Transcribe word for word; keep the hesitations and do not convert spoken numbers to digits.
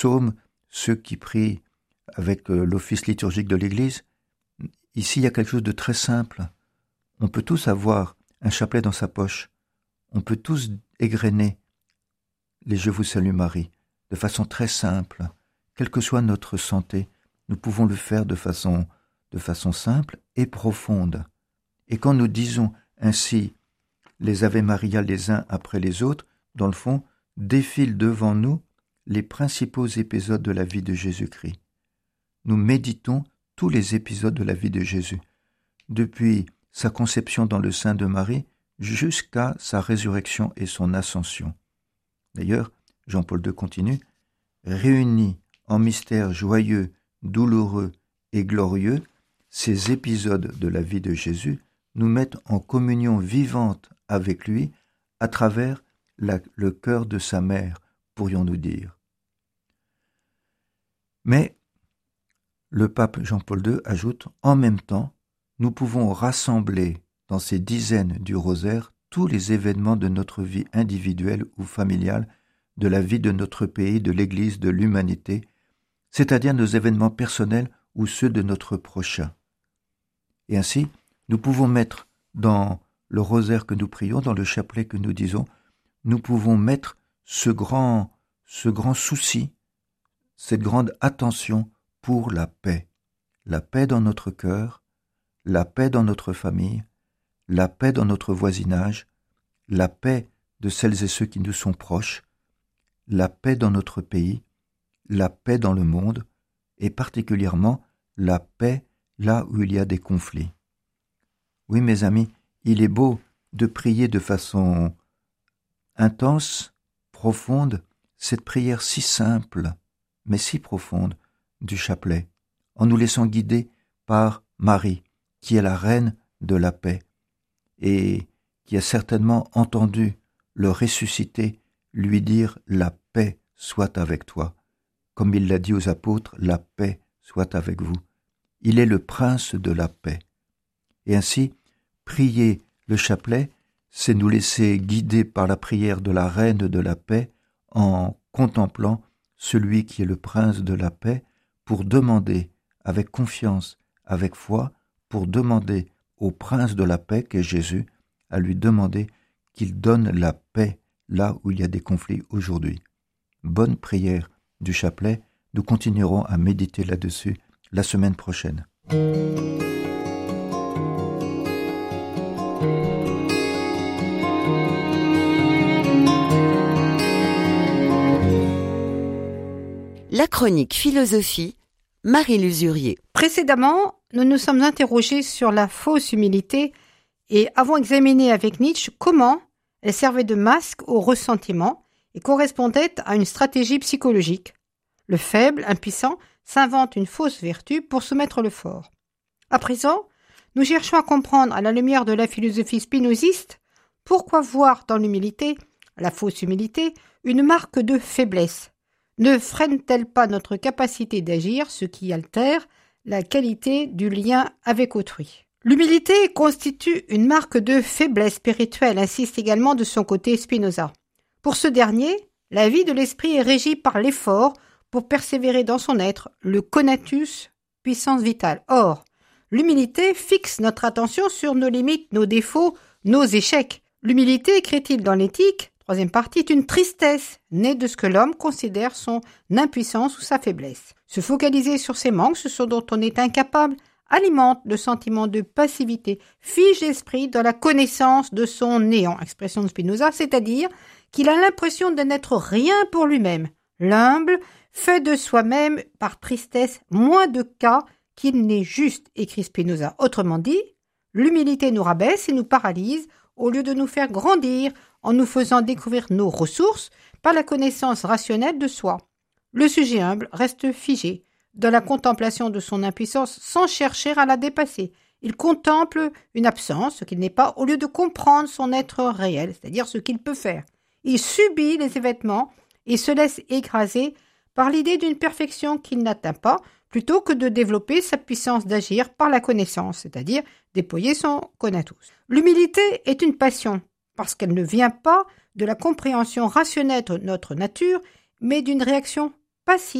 psaumes, ceux qui prient avec l'office liturgique de l'Église. Ici, il y a quelque chose de très simple. On peut tous avoir un chapelet dans sa poche. On peut tous égrener les « Je vous salue Marie » de façon très simple. Quelle que soit notre santé, nous pouvons le faire de façon, de façon simple et profonde. Et quand nous disons ainsi les Ave Maria les uns après les autres, dans le fond, défilent devant nous les principaux épisodes de la vie de Jésus-Christ. Nous méditons tous les épisodes de la vie de Jésus, depuis sa conception dans le sein de Marie jusqu'à sa résurrection et son ascension. D'ailleurs, Jean-Paul deux continue, « Réunis en mystère joyeux, douloureux et glorieux, ces épisodes de la vie de Jésus nous mettent en communion vivante avec lui à travers la, le cœur de sa mère, pourrions-nous dire. » Mais le pape Jean-Paul deux ajoute, en même temps, nous pouvons rassembler dans ces dizaines du rosaire tous les événements de notre vie individuelle ou familiale, de la vie de notre pays, de l'Église, de l'humanité, c'est-à-dire nos événements personnels ou ceux de notre prochain. Et ainsi, nous pouvons mettre dans le rosaire que nous prions, dans le chapelet que nous disons, nous pouvons mettre ce grand, ce grand souci, cette grande attention pour la paix. La paix dans notre cœur, la paix dans notre famille, la paix dans notre voisinage, la paix de celles et ceux qui nous sont proches, la paix dans notre pays, la paix dans le monde, et particulièrement la paix là où il y a des conflits. Oui, mes amis, il est beau de prier de façon intense, profonde, cette prière si simple, mais si profonde du chapelet, en nous laissant guider par Marie, qui est la reine de la paix, et qui a certainement entendu le ressuscité lui dire « La paix soit avec toi ». Comme il l'a dit aux apôtres, « La paix soit avec vous ». Il est le prince de la paix. Et ainsi, prier le chapelet, c'est nous laisser guider par la prière de la reine de la paix en contemplant celui qui est le prince de la paix pour demander avec confiance, avec foi, pour demander au prince de la paix qu'est Jésus, à lui demander qu'il donne la paix là où il y a des conflits aujourd'hui. Bonne prière du chapelet, nous continuerons à méditer là-dessus la semaine prochaine. La chronique philosophie, Marie Lusurier. Précédemment, nous nous sommes interrogés sur la fausse humilité et avons examiné avec Nietzsche comment elle servait de masque au ressentiment et correspondait à une stratégie psychologique. Le faible, impuissant, s'invente une fausse vertu pour soumettre le fort. À présent, nous cherchons à comprendre à la lumière de la philosophie spinoziste pourquoi voir dans l'humilité, la fausse humilité, une marque de faiblesse. Ne freine-t-elle pas notre capacité d'agir, ce qui altère la qualité du lien avec autrui? L'humilité constitue une marque de faiblesse spirituelle, insiste également de son côté Spinoza. Pour ce dernier, la vie de l'esprit est régie par l'effort pour persévérer dans son être, le conatus, puissance vitale. Or, l'humilité fixe notre attention sur nos limites, nos défauts, nos échecs. L'humilité, écrit-il dans l'éthique, troisième partie, est une tristesse née de ce que l'homme considère son impuissance ou sa faiblesse. Se focaliser sur ses manques, ce dont on est incapable, alimente le sentiment de passivité, fige l'esprit dans la connaissance de son néant, expression de Spinoza, c'est-à-dire qu'il a l'impression de n'être rien pour lui-même. L'humble fait de soi-même, par tristesse, moins de cas qu'il n'est juste, écrit Spinoza. Autrement dit, l'humilité nous rabaisse et nous paralyse au lieu de nous faire grandir en nous faisant découvrir nos ressources par la connaissance rationnelle de soi. Le sujet humble reste figé dans la contemplation de son impuissance sans chercher à la dépasser. Il contemple une absence, ce qu'il n'est pas, au lieu de comprendre son être réel, c'est-à-dire ce qu'il peut faire. Il subit les événements et se laisse écraser par l'idée d'une perfection qu'il n'atteint pas, plutôt que de développer sa puissance d'agir par la connaissance, c'est-à-dire déployer son conatus. L'humilité est une passion, parce qu'elle ne vient pas de la compréhension rationnelle de notre nature, mais d'une réaction Pas si